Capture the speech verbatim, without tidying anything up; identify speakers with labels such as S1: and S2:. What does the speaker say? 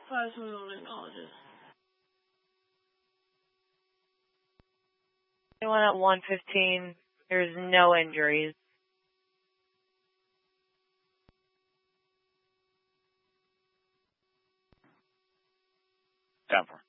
S1: Five someone acknowledges.
S2: Anyone at one fifteen, there's no injuries.
S3: ten four.